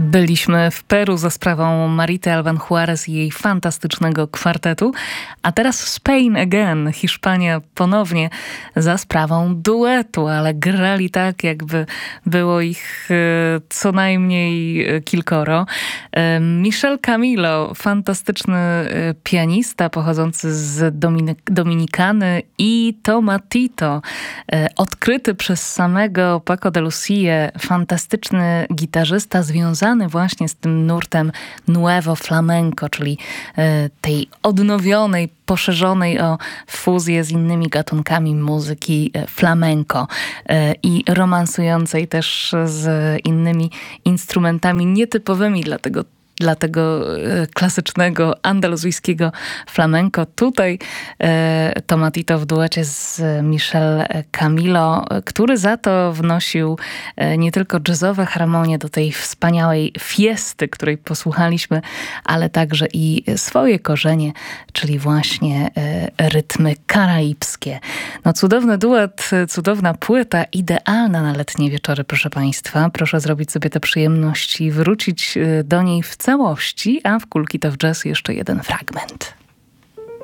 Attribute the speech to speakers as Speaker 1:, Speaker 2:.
Speaker 1: Byliśmy w Peru za sprawą Marity Alban Juarez i jej fantastycznego kwartetu, a teraz Spain Again, Hiszpania ponownie za sprawą duetu, ale grali tak, jakby było ich co najmniej kilkoro. Michel Camilo, fantastyczny pianista pochodzący z Dominikany, i Tomatito, odkryty przez samego Paco de Lucia, fantastyczny gitarzysta związany właśnie z tym nurtem Nuevo Flamenco, czyli tej odnowionej, poszerzonej o fuzję z innymi gatunkami muzyki flamenco i romansującej też z innymi instrumentami nietypowymi dla tego klasycznego andaluzyjskiego flamenco. Tutaj Tomatito w duecie z Michel Camilo, który za to wnosił nie tylko jazzowe harmonie do tej wspaniałej fiesty, której posłuchaliśmy, ale także i swoje korzenie, czyli właśnie rytmy karaibskie. No, cudowny duet, cudowna płyta, idealna na letnie wieczory, proszę Państwa. Proszę zrobić sobie tę przyjemność i wrócić do niej w całości, a w Kulki to w Jazz jeszcze jeden fragment.